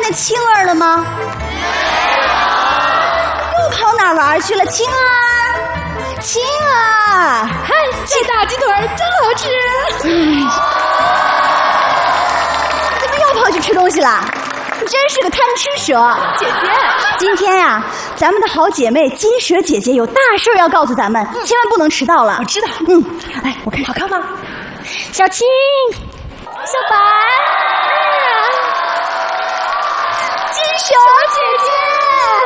见青儿了吗？又跑哪玩去了？青儿，青儿， 嗨，这大鸡腿真好吃。 怎么又跑去吃东西了？你真是个贪吃蛇！ 姐姐， 今天呀，咱们的好姐妹金蛇姐姐有大事要告诉咱们，千万不能迟到了。 我知道。 来，我看好看吗？ 小青，小白， 金蛇姐姐，